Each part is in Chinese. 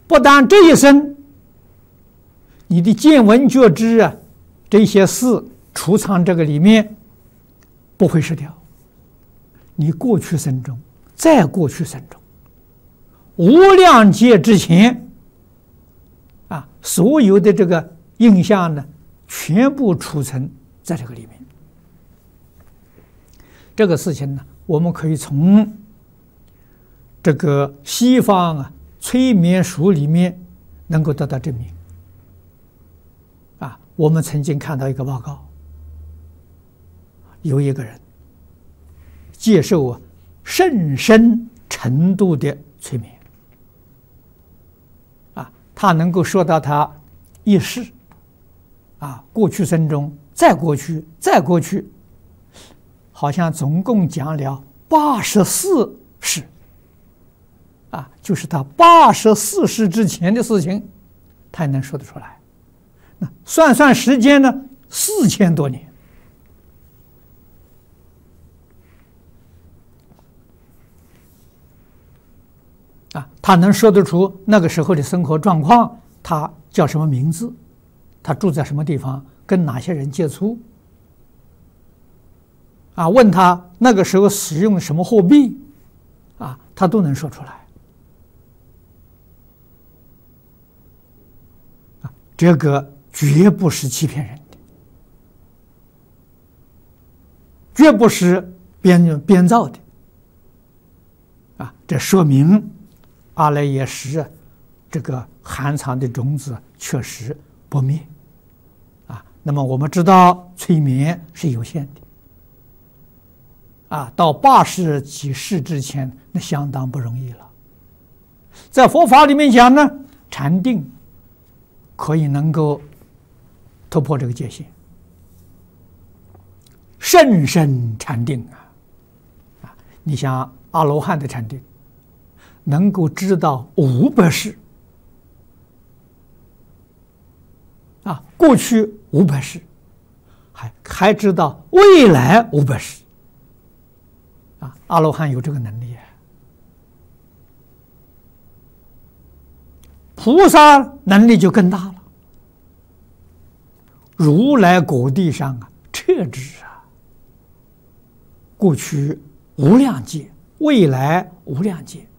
不但这一生，你的见闻觉知啊，这些事储藏这个里面不会失掉。你过去生中，在过去生中，无量劫之前啊，所有的这个印象呢，全部储存在这个里面。这个事情呢，我们可以从这个西方啊催眠书里面能够得到证明。啊，我们曾经看到一个报告，有一个人接受甚深程度的催眠，啊，他能够说到他一世，啊，过去生中，再过去，再过去，好像总共讲了84世，啊，就是他84世之前的事情，他也能说得出来。那算算时间呢，4000多年。啊，他能说得出那个时候的生活状况，他叫什么名字，他住在什么地方，跟哪些人接触，啊，问他那个时候使用什么货币，啊，他都能说出来。啊，这个绝不是欺骗人的，绝不是编造的。啊，这说明阿赖耶识这个含藏的种子确实不灭。啊，那么我们知道催眠是有限的。啊，到80几世之前，那相当不容易了。在佛法里面讲呢，禅定可以能够突破这个界限，甚深禅定啊！你像阿罗汉的禅定，能够知道500世啊，过去500世，还知道未来500世。啊，阿罗汉有这个能力，菩萨能力就更大了。如来果地上啊，彻知啊，过去无量劫，未来无量劫，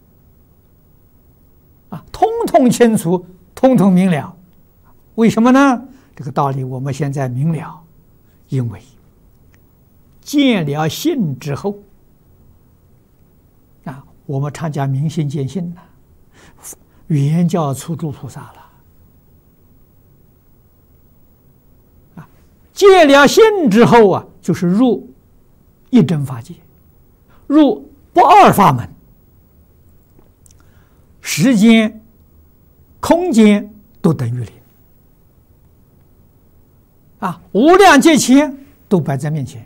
啊，通通清楚，通通明了。为什么呢？这个道理我们现在明了，因为见了性之后。啊，我们常讲明心见性呢，原教初住菩萨了。啊，见了性之后啊，就是入一真法界，入不二法门，时间、空间都等于零。啊，无量劫前都摆在面前。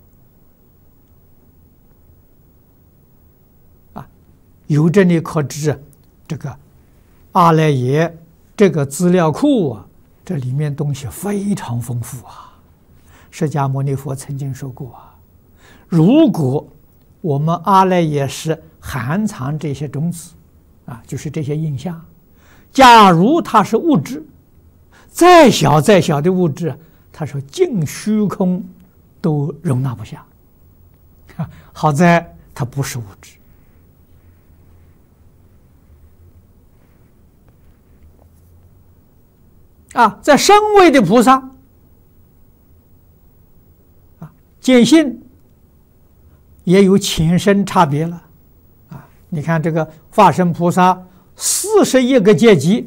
由这里可知，这个阿赖耶这个资料库啊，这里面东西非常丰富啊。释迦牟尼佛曾经说过啊，如果我们阿赖耶识含藏这些种子啊，就是这些印象，假如它是物质，再小再小的物质，他说净虚空都容纳不下。好在它不是物质。啊，在声位的菩萨，啊，见性也有浅深差别了，啊，你看这个化身菩萨41个阶级，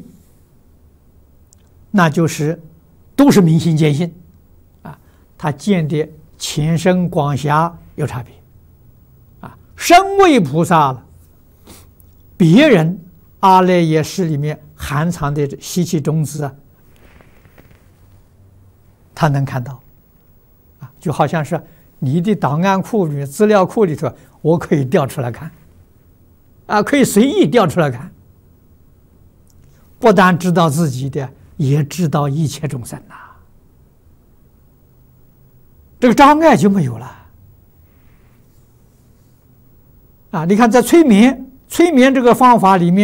那就是都是明心见性，啊，他见的浅深广狭有差别，啊，声位菩萨了，别人阿赖耶识里面含藏的习气种子啊。他能看到，啊，就好像是你的档案库里、资料库里头，我可以调出来看，啊，可以随意调出来看。不但知道自己的，也知道一切众生呐，这个障碍就没有了。啊，你看在催眠这个方法里面。